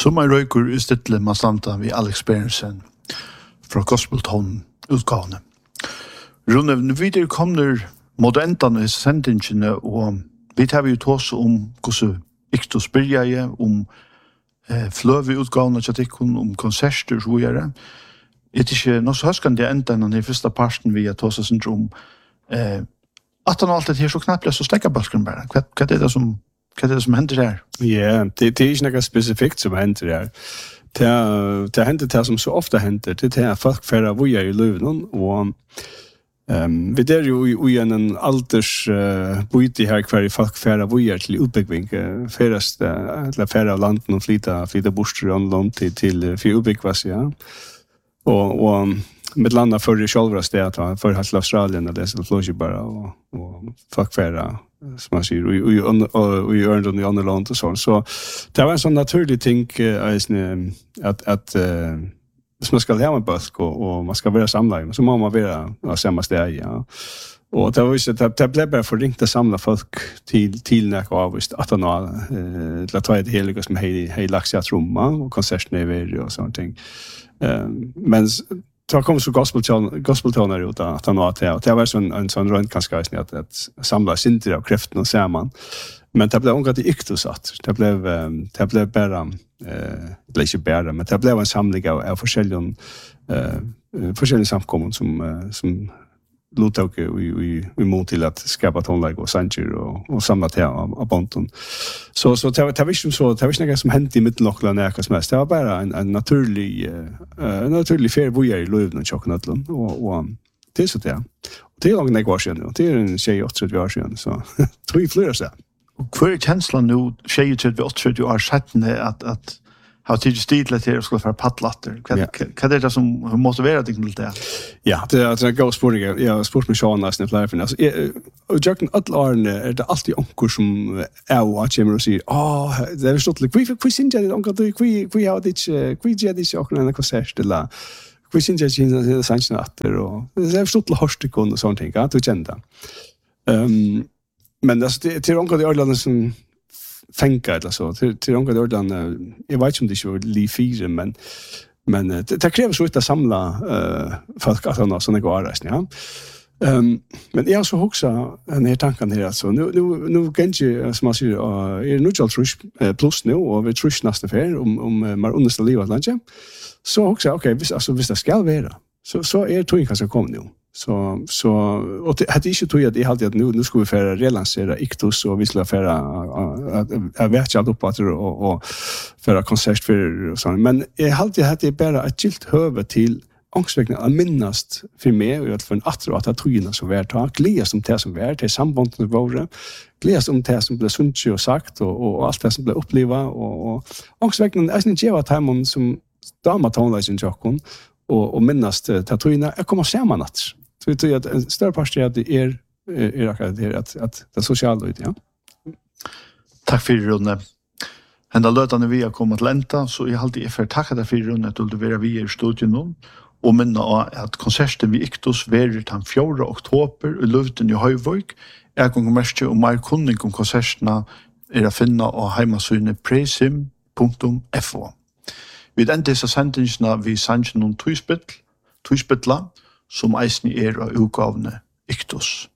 Sommarrøyker I stille man standa vi Alex Berensen fra Gospeltone utgavene. Rune, videre kommer mot endene sendingene, og vi tar jo tås hvordan Iktus byrja fløve utgavene om konserter og så videre. Det ikke noe så høskende endene I første parten vi har tås om at han alltid her så knappt så stekka balken bare. Hva det som hender her? Ja, det ikke noe spesifikt som hender her. Det hender det som så ofte hender, det at folk færre vuja I løven, og vi der jo I en alders bøyte her hver folk færre vuja til utbygging, færre av landen og flyta borster og land til for utbyggvas, ja. Og med landa för det själva stället för hela Australien och det så flög bara och fuck färra som man säger och i örn i andra land och så det var en sån naturlig ting att man ska ha en busk och man ska vara samlad så må man vara på samma ställe ja och det var ju det blev bara för ringt att samla folk till näka avvist att han att ta det heliga som hej laxat rum och konsertnäver och sånt ting men så kom så gospeltoner ut att han var och det var en sån röntgenskajsning att samla sinter av kräften och samman men det blev ongat Iktus att det blev bara det inte bara men det blev en samling av forskjellige samkommun som låt vi mot till att skapa tonläge och sanger och samla till av bonton. Så det var inte så det var inte som hände I mittenlockland näka som helst. Det var bara en naturlig fair vuja I löven och chocknötlen och det är så det. Det är långt år sedan nu. Det är en 28 år sedan så tror vi flyr så. Och för känslan nu 28 år sedan att har tid stidlet her og skulle være paddlatter. Hva det som motiverer deg til det? Ja, det en god spørning. Jeg har spurt meg Sean nesten I flere for det. Og Jørgen, alle årene det alltid onker som og kommer og sier det forstått litt. Hvor synes jeg det onker? Hvor gjør det ikke åkne en konsert? Eller hvor synes jeg ikke sannsyn atter? Det forstått litt hørstekon og sånne ting. Du kjenner det. Men til onker det årene som fänka eller så till några ordan jag vet inte om det är li 4 men det kräver så att samla folk att ha såna gårdar ja men jag så också en här tanken här alltså nu kanske som man säger är nu just plus nu och vi tror nästa för om man understa livet landet så också okej visst det ska vara så är det kanske kom nu så och det hade inte tog att det hade att nu ska vi för relansera Iktus och vi skulle för att värcha upp att och för konsert för sånt men jag hade det bara ett gilt höve till ångsvägna att minnast för mig och för en att trojna så värt ha glädje som det som värt till samband med våra glädje som det som blev sunt och sagt och allt det som blev uppleva och ångsvägna är inte jag att som damatonlagen jockon och minnast tatrojna jag kommer se man att så vi tror att en större part är att det är att det sociala ut, ja. Tack för Rune. Hända lötande vi har kommit till ända, så jag alltid för tacka dig för Rune att du vara vi I studion nu. Och minna att konserten vi Iktus verir den 4. oktober I Lövden I Høyvøk. Jag kommer mest om mer kunning om konserterna att finna av heimasynet presim.fo. Vid enda dessa sendingsna vi sannsyn om Tøyspitla, som eisen av utgavene Iktus.